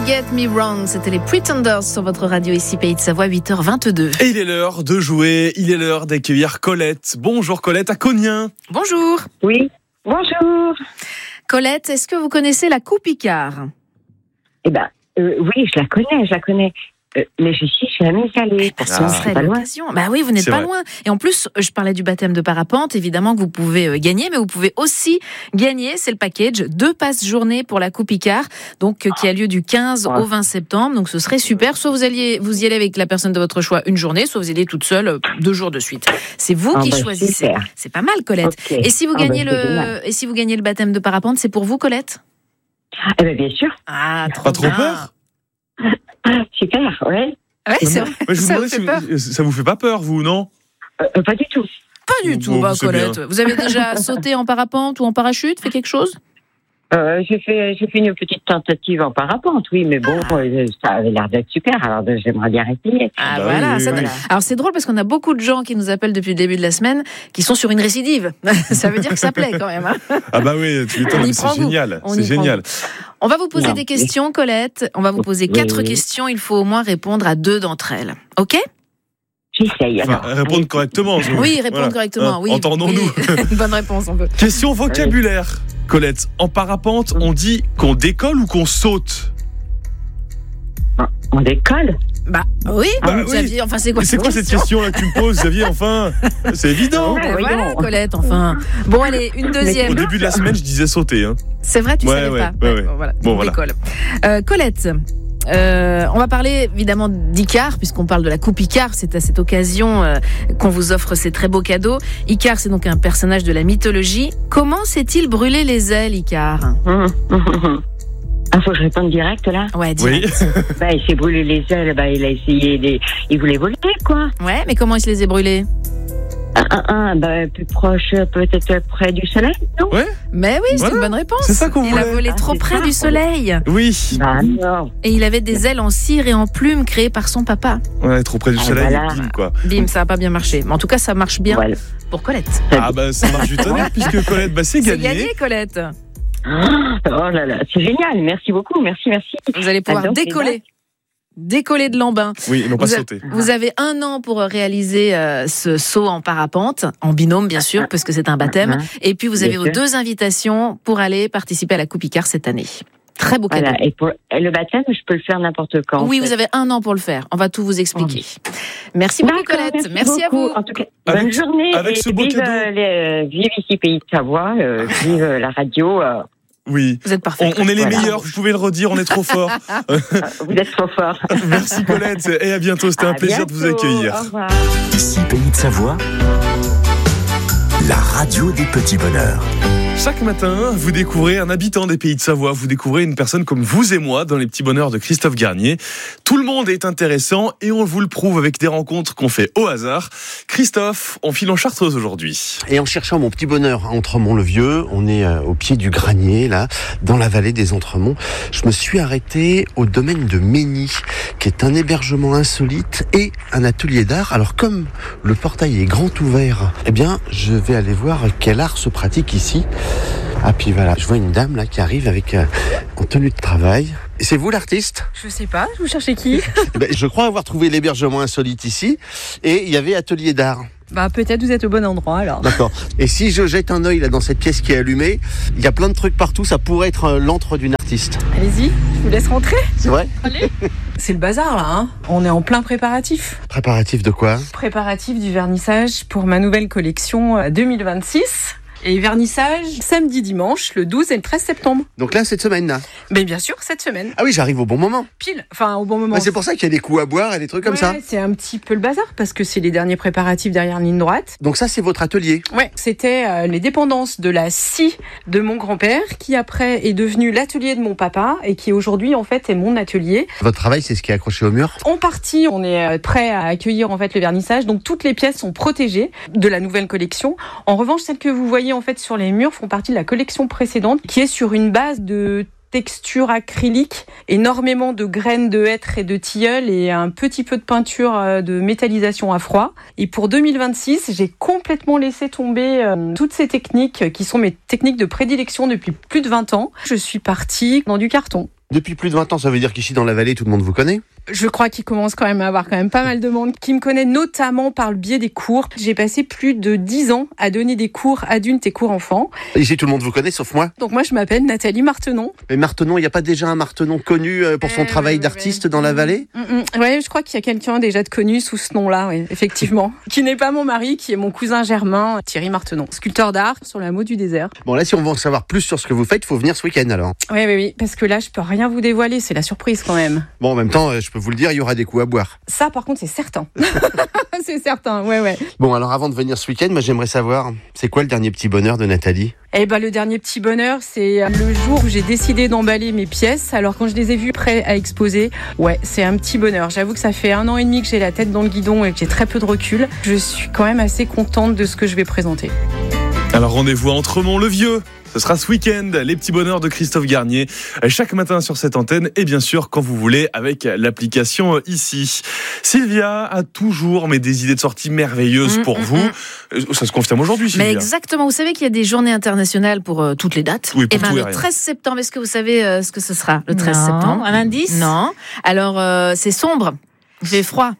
Get Me Wrong, c'était les Pretenders sur votre radio ici Pays de Savoie, 8h22. Et il est l'heure de jouer, il est l'heure d'accueillir Colette. Bonjour Colette à Cognien. Bonjour. Oui, bonjour. Colette, est-ce que vous connaissez la coupe Icare ? Oui, je la connais. Mais je suis jamais allée. Ce serait l'occasion. Bah oui, vous n'êtes pas loin. Et en plus, je parlais du baptême de parapente, évidemment que vous pouvez gagner, mais vous pouvez aussi gagner, c'est le package, 2 passes journée pour la coupe Icare, donc qui a lieu du 15 au 20 septembre. Donc ce serait super. Soit vous y allez avec la personne de votre choix une journée, soit vous y allez toute seule 2 jours de suite. C'est vous qui choisissez. Super. C'est pas mal, Colette. Okay. Et si vous gagnez le baptême de parapente, c'est pour vous, Colette ? Eh bien, bien sûr. Ah, pas trop peur ? Super, ouais. Ouais, c'est vrai. Je vous demandais si ça vous fait pas peur, vous, non ? Pas du tout. Pas du tout, Colette. Vous avez déjà sauté en parapente ou en parachute, fait quelque chose ? J'ai fait une petite tentative en parapente, oui, mais bon, ça avait l'air d'être super, alors j'aimerais bien essayer. Ah voilà, oui. Alors c'est drôle parce qu'on a beaucoup de gens qui nous appellent depuis le début de la semaine qui sont sur une récidive. Ça veut dire que ça plaît quand même. Hein. Ah bah oui, tu m'étonnes, c'est génial. C'est génial. On va vous poser des questions, Colette. On va vous poser 4 questions. Il faut au moins répondre à 2 d'entre elles. OK ? J'essaye. Répondre correctement. Oui, répondre correctement. Oui, entendons-nous. Une bonne réponse, on peut. Question vocabulaire. Colette, en parapente, on dit qu'on décolle ou qu'on saute ? On décolle ? Bah oui, Xavier, enfin c'est quoi cette question-là que tu me poses, Xavier ? Enfin, c'est évident. Voilà, Colette, enfin. Bon, allez, une deuxième. Au début de la semaine, je disais sauter. Hein. C'est vrai, tu savais pas. Voilà. Bon, voilà. Décolle. Colette. On va parler évidemment d'Icare, puisqu'on parle de la coupe Icare. C'est à cette occasion qu'on vous offre ces très beaux cadeaux. Icare, c'est donc un personnage de la mythologie. Comment s'est-il brûlé les ailes, Icare ? Faut que je réponde direct là ? Ouais, direct. Oui. Il s'est brûlé les ailes, il a essayé il voulait voler, quoi. Ouais, mais comment il se les est brûlés ? Plus proche, peut-être près du soleil, non ? Ouais. Mais oui, c'est une bonne réponse. C'est ça qu'on voulait. Il a volé trop près du soleil. Oui. Non. Et il avait des ailes en cire et en plumes créées par son papa. Ouais, trop près du soleil, voilà. Bim, quoi. Bim, ça n'a pas bien marché. Mais en tout cas, ça marche bien pour Colette. Ça marche du tonnerre, puisque Colette, c'est gagné. C'est gagné, Colette. Oh là là, c'est génial. Merci beaucoup, merci. Vous allez pouvoir décoller de Lambin. Oui, non pas sauter. Vous avez 1 an pour réaliser ce saut en parapente, en binôme bien sûr, parce que c'est un baptême. Et puis vous avez vos 2 invitations pour aller participer à la Coupe Icare cette année. Très beau cadeau. Et pour le baptême, je peux le faire n'importe quand. Oui, vous avez 1 an pour le faire. On va tout vous expliquer. Merci beaucoup, Colette. Merci à vous. En tout cas, bonne journée. Avec ce beau cadeau. Vive ici Pays de Savoie. Vive la radio. Oui. Vous êtes parfait. On est les meilleurs, vous pouvez le redire, on est trop forts. Vous êtes trop forts. Merci Colette et à bientôt, c'était un plaisir de vous accueillir. Au revoir. Ici Pays de Savoie, la radio des petits bonheurs. Chaque matin, vous découvrez un habitant des Pays de Savoie, vous découvrez une personne comme vous et moi dans les petits bonheurs de Christophe Garnier. Tout le monde est intéressant et on vous le prouve avec des rencontres qu'on fait au hasard. Christophe, on file en Chartreuse aujourd'hui. Et en cherchant mon petit bonheur à Entremont-le-Vieux, on est au pied du Granier, là, dans la vallée des Entremonts. Je me suis arrêté au domaine de Mény, qui est un hébergement insolite et un atelier d'art. Alors comme le portail est grand ouvert, je vais aller voir quel art se pratique ici. Ah puis voilà, je vois une dame là qui arrive avec en tenue de travail. Et c'est vous l'artiste ? Je sais pas, vous cherchez qui ? Je crois avoir trouvé l'hébergement insolite ici et il y avait atelier d'art. Peut-être vous êtes au bon endroit alors. D'accord. Et si je jette un œil là dans cette pièce qui est allumée, il y a plein de trucs partout, ça pourrait être l'antre d'une artiste. Allez-y, je vous laisse rentrer. C'est vrai ? Allez. C'est le bazar là, hein. On est en plein préparatif. Préparatif de quoi ? Préparatif du vernissage pour ma nouvelle collection 2026. Et vernissage samedi, dimanche, le 12 et le 13 septembre. Donc là, cette semaine-là ? Mais bien sûr, cette semaine. Ah oui, j'arrive au bon moment. Pile, au bon moment. C'est pour ça qu'il y a des coups à boire et des trucs comme ça. C'est un petit peu le bazar parce que c'est les derniers préparatifs derrière la ligne droite. Donc ça, c'est votre atelier ? Ouais, c'était les dépendances de la scie de mon grand-père qui après est devenu l'atelier de mon papa et qui aujourd'hui en fait est mon atelier. Votre travail, c'est ce qui est accroché au mur ? En partie, on est prêt à accueillir en fait le vernissage. Donc toutes les pièces sont protégées de la nouvelle collection. En revanche, celles que vous voyez en fait sur les murs font partie de la collection précédente qui est sur une base de texture acrylique, énormément de graines de hêtre et de tilleul et un petit peu de peinture de métallisation à froid. Et pour 2026, j'ai complètement laissé tomber toutes ces techniques qui sont mes techniques de prédilection depuis plus de 20 ans. Je suis partie dans du carton. Depuis plus de 20 ans, ça veut dire qu'ici dans la vallée, tout le monde vous connaît ? Je crois qu'il commence quand même à avoir pas mal de monde qui me connaît, notamment par le biais des cours. J'ai passé plus de 10 ans à donner des cours adultes et cours enfants. Ici, tout le monde vous connaît, sauf moi. Donc moi, je m'appelle Nathalie Martenon. Mais Martenon, il n'y a pas déjà un Martenon connu pour son travail d'artiste dans la vallée ? Ouais, je crois qu'il y a quelqu'un déjà de connu sous ce nom-là, oui, effectivement. Qui n'est pas mon mari, qui est mon cousin germain, Thierry Martenon, sculpteur d'art sur la Meaux du désert. Bon, là, si on veut en savoir plus sur ce que vous faites, il faut venir ce week-end alors. Oui, parce que là, je peux rien vous dévoiler, c'est la surprise quand même. Bon, en même temps, je peux vous le dire, il y aura des coups à boire. Ça, par contre, c'est certain. C'est certain, ouais. Bon, alors avant de venir ce week-end, moi j'aimerais savoir, c'est quoi le dernier petit bonheur de Nathalie ? Le dernier petit bonheur, c'est le jour où j'ai décidé d'emballer mes pièces. Alors quand je les ai vues prêtes à exposer, ouais, c'est un petit bonheur. J'avoue que ça fait 1 an et demi que j'ai la tête dans le guidon et que j'ai très peu de recul. Je suis quand même assez contente de ce que je vais présenter. Alors rendez-vous à Entremont-le-Vieux. Ce sera ce week-end, les petits bonheurs de Christophe Garnier, chaque matin sur cette antenne et bien sûr quand vous voulez avec l'application ici. Sylvia a toujours des idées de sortie merveilleuses pour vous. Ça se confirme aujourd'hui, Sylvia. Mais exactement, vous savez qu'il y a des journées internationales pour toutes les dates. Oui, pour tout et le rien. 13 septembre, est-ce que vous savez ce que ce sera le 13 septembre ? Un indice ? Non. Alors c'est sombre, il fait froid.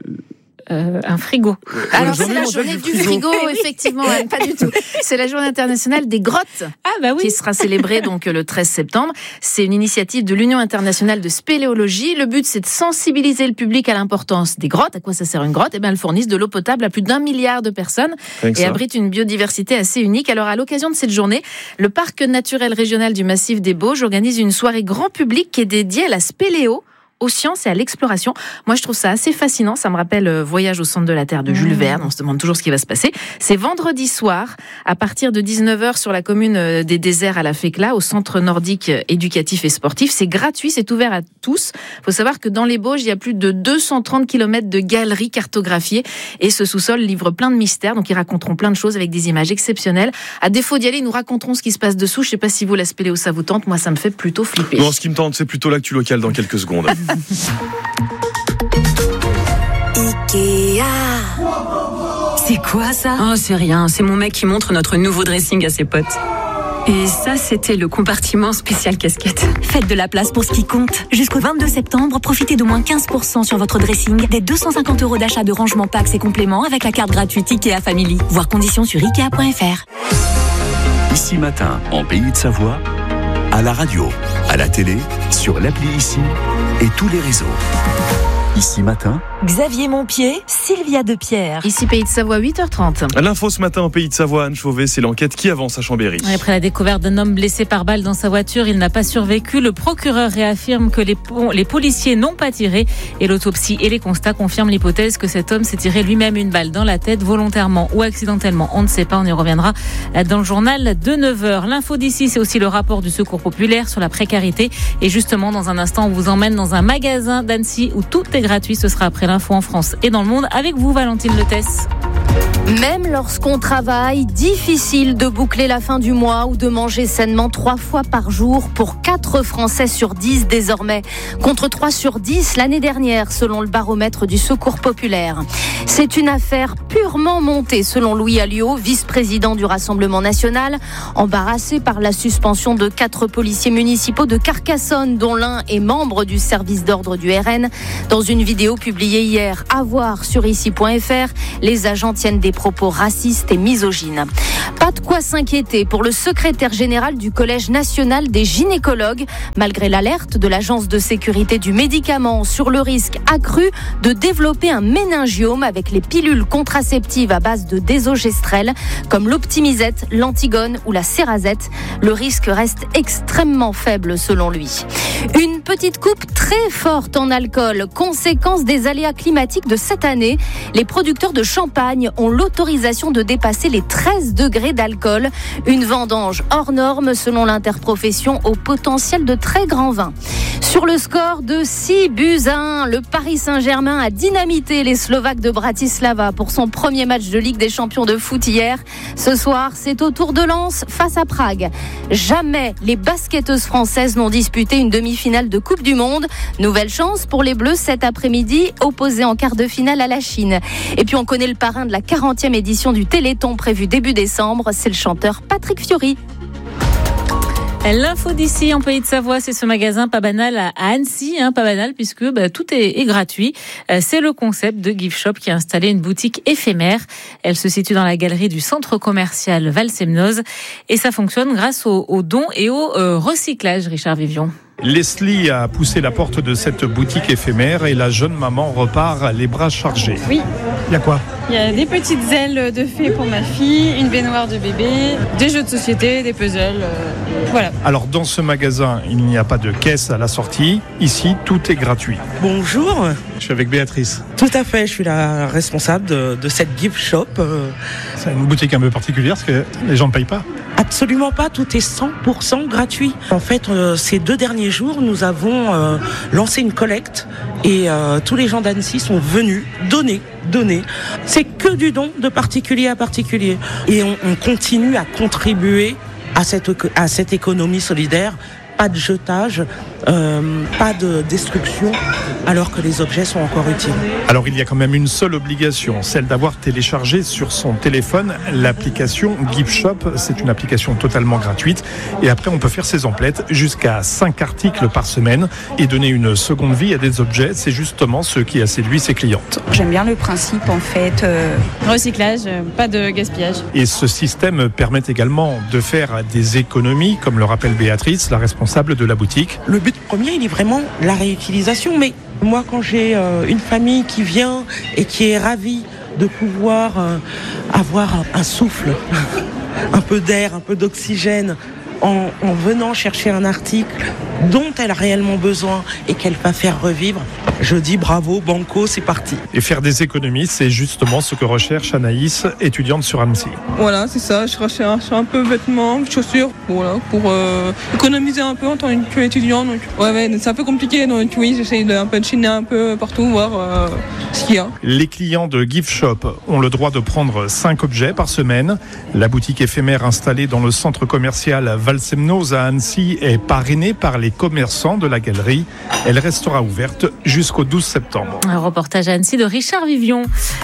Un frigo. Alors c'est la journée du frigo, effectivement, pas du tout. C'est la journée internationale des grottes qui sera célébrée donc le 13 septembre. C'est une initiative de l'Union internationale de spéléologie. Le but, c'est de sensibiliser le public à l'importance des grottes. À quoi ça sert une grotte ? Elles fournissent de l'eau potable à plus d'1 milliard de personnes et abritent une biodiversité assez unique. Alors à l'occasion de cette journée, le parc naturel régional du Massif des Bauges organise une soirée grand public qui est dédiée à la spéléo, aux sciences et à l'exploration. Moi, je trouve ça assez fascinant. Ça me rappelle Voyage au centre de la Terre de Jules Verne. On se demande toujours ce qui va se passer. C'est vendredi soir, à partir de 19h, sur la commune des Déserts à la Fécla, au centre nordique éducatif et sportif. C'est gratuit, c'est ouvert à tous. Il faut savoir que dans les Bauges, il y a plus de 230 km de galeries cartographiées. Et ce sous-sol livre plein de mystères. Donc, ils raconteront plein de choses avec des images exceptionnelles. À défaut d'y aller, ils nous raconteront ce qui se passe dessous. Je ne sais pas si vous, la spéléo, ça vous tente. Moi, ça me fait plutôt flipper. Non, ce qui me tente, c'est plutôt l'actu locale dans quelques secondes. Ikea. C'est quoi ça ? Oh, c'est rien, c'est mon mec qui montre notre nouveau dressing à ses potes. Et ça, c'était le compartiment spécial casquette. Faites de la place pour ce qui compte. Jusqu'au 22 septembre, profitez d'au moins 15% sur votre dressing, des 250 € d'achat de rangement packs et compléments avec la carte gratuite Ikea Family. Voir conditions sur Ikea.fr. Ici Matin, en Pays de Savoie, à la radio, à la télé, sur l'appli Ici et tous les réseaux. Ici Matin, Xavier Montpied, Sylvia Depierre. Ici Pays de Savoie, 8h30. L'info ce matin en Pays de Savoie, Anne Chauvet, c'est l'enquête qui avance à Chambéry. Après la découverte d'un homme blessé par balle dans sa voiture, il n'a pas survécu. Le procureur réaffirme que les policiers n'ont pas tiré et l'autopsie et les constats confirment l'hypothèse que cet homme s'est tiré lui-même une balle dans la tête, volontairement ou accidentellement. On ne sait pas, on y reviendra dans le journal de 9h. L'info d'ici, c'est aussi le rapport du Secours populaire sur la précarité. Et justement, dans un instant, on vous emmène dans un magasin d'Annecy où tout est gratuit. Ce sera après l'info en France et dans le monde avec vous, Valentine Letès. Même lorsqu'on travaille, difficile de boucler la fin du mois ou de manger sainement 3 fois par jour pour 4 Français sur 10 désormais, contre 3 sur 10 l'année dernière selon le baromètre du Secours populaire. C'est une affaire purement montée selon Louis Alliot, vice-président du Rassemblement national, embarrassé par la suspension de 4 policiers municipaux de Carcassonne, dont l'un est membre du service d'ordre du RN. Dans une vidéo publiée hier à voir sur ici.fr, les agents tiennent des propos racistes et misogynes. Pas de quoi s'inquiéter pour le secrétaire général du Collège national des gynécologues, malgré l'alerte de l'Agence de sécurité du médicament sur le risque accru de développer un méningiome avec les pilules contraceptives à base de désogestrel, comme l'Optimisette, l'Antigone ou la Cerazette. Le risque reste extrêmement faible selon lui. Une petite coupe très forte en alcool, conséquence des aléas climatiques de cette année. Les producteurs de champagne ont l'autorisation de dépasser les 13 degrés d'alcool. Une vendange hors norme selon l'interprofession au potentiel de très grand vin. Sur le score de 6-1, le Paris Saint-Germain a dynamité les Slovaques de Bratislava pour son premier match de Ligue des Champions de foot hier. Ce soir, c'est au tour de Lens face à Prague. Jamais les basketteuses françaises n'ont disputé une demi-finale de Coupe du Monde. Nouvelle chance pour les Bleus cet après-midi, opposés en quart de finale à la Chine. Et puis on connaît le parrain de la 40e édition du Téléthon prévu début décembre, c'est le chanteur Patrick Fiori. L'info d'ici en Pays de Savoie, c'est ce magasin Pas Banal à Annecy, pas banal puisque tout est gratuit. C'est le concept de Gift Shop qui a installé une boutique éphémère. Elle se situe dans la galerie du centre commercial Val-Semnoz et ça fonctionne grâce aux dons et au recyclage. Richard Vivion. Leslie a poussé la porte de cette boutique éphémère et la jeune maman repart les bras chargés. Oui. Il y a quoi ? Il y a des petites ailes de fée pour ma fille, une baignoire de bébé, des jeux de société, des puzzles, voilà. Alors dans ce magasin, il n'y a pas de caisse à la sortie. Ici, tout est gratuit. Bonjour. Je suis avec Béatrice. Tout à fait, je suis la responsable de cette gift shop. C'est une boutique un peu particulière parce que les gens ne payent pas. Absolument pas, tout est 100% gratuit. En fait, ces 2 derniers jours, nous avons lancé une collecte et tous les gens d'Annecy sont venus donner. C'est que du don de particulier à particulier. Et on continue à contribuer à cette économie solidaire. Pas de jetage, pas de destruction, alors que les objets sont encore utiles. Alors il y a quand même une seule obligation, celle d'avoir téléchargé sur son téléphone l'application Gift Shop. C'est une application totalement gratuite. Et après, on peut faire ses emplettes jusqu'à 5 articles par semaine et donner une seconde vie à des objets. C'est justement ce qui a séduit ses clientes. J'aime bien le principe, en fait. Recyclage, pas de gaspillage. Et ce système permet également de faire des économies, comme le rappelle Béatrice, la responsable de la boutique. Le but premier, il est vraiment la réutilisation. Mais moi, quand j'ai une famille qui vient et qui est ravie de pouvoir avoir un souffle, un peu d'air, un peu d'oxygène, en venant chercher un article dont elle a réellement besoin et qu'elle va faire revivre, je dis bravo, banco, c'est parti. Et faire des économies, c'est justement ce que recherche Anaïs, étudiante sur Annecy. Voilà, c'est ça, je recherche un peu vêtements, chaussures, voilà, pour économiser un peu en tant qu'étudiant. Donc, ouais, c'est un peu compliqué, donc oui, j'essaie un peu de chiner un peu partout, voir ce qu'il y a. Les clients de Gift Shop ont le droit de prendre 5 objets par semaine. La boutique éphémère installée dans le centre commercial Val-Semnoz à Annecy est parrainée par les commerçants de la galerie. Elle restera ouverte jusqu'au 12 septembre. Un reportage à Annecy de Richard Vivion.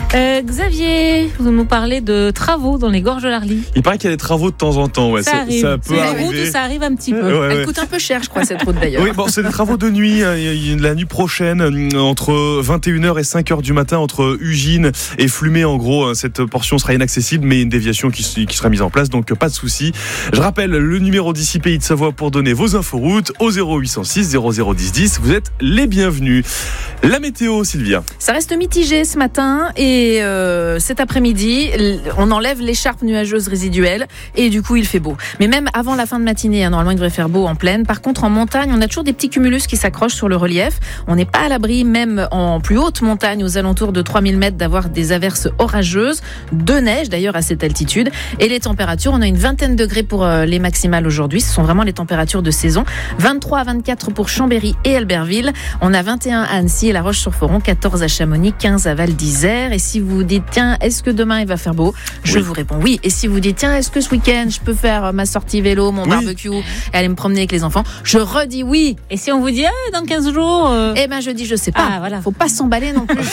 Xavier, vous nous parlez de travaux dans les gorges de l'Arly. Il paraît qu'il y a des travaux de temps en temps. Ouais. Ça arrive. Ça peut arriver. La route, ça arrive un petit peu. Elle coûte un peu cher, je crois, cette route d'ailleurs. Oui, bon, c'est des travaux de nuit. La nuit prochaine, entre 21h et 5h du matin, entre Ugine et Flumet. En gros, cette portion sera inaccessible, mais une déviation qui sera mise en place, donc pas de souci. Je rappelle le numéro d'ici Pays de Savoie pour donner vos inforoutes au 0806 0010 10. Vous êtes les bienvenus. La météo, Sylvia. Ça reste mitigé ce matin et cet après-midi, on enlève l'écharpe nuageuse résiduelle et du coup, il fait beau. Mais même avant la fin de matinée, normalement, il devrait faire beau en plaine. Par contre, en montagne, on a toujours des petits cumulus qui s'accrochent sur le relief. On n'est pas à l'abri, même en plus haute montagne, aux alentours de 3000 mètres, d'avoir des averses orageuses, de neige d'ailleurs à cette altitude. Et les températures, on a une 20aine de degrés pour les maximales aujourd'hui. Ce sont vraiment les températures de saison. 23 à 24 pour Chambéry et Albertville. On a 21 à Annecy et La Roche-sur-Foron, 14 à Chamonix, 15 à Val d'Isère. Et si vous dites, tiens, est-ce que demain il va faire beau ? Je vous réponds oui. Et si vous dites, tiens, est-ce que ce week-end je peux faire ma sortie vélo, mon barbecue et aller me promener avec les enfants ? Je redis oui. Et si on vous dit, dans 15 jours Eh ben, je dis, je sais pas. Ah, voilà. Faut pas s'emballer non plus.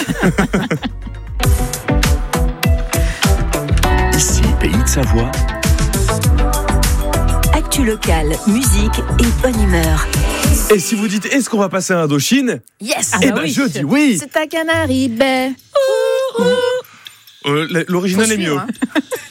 Ici, Pays de Savoie. Actu locale, musique et bonne humeur. Et si vous dites, est-ce qu'on va passer à Indochine ? Yes. Je dis oui. C'est à Canary Bay. L'original est mieux.